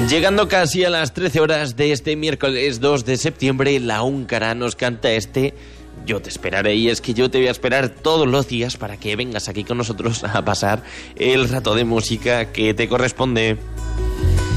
Llegando casi a las 13 horas de este miércoles 2 de septiembre, la Húngara nos canta Yo te esperaré, y es que yo te voy a esperar todos los días para que vengas aquí con nosotros a pasar el rato de música que te corresponde.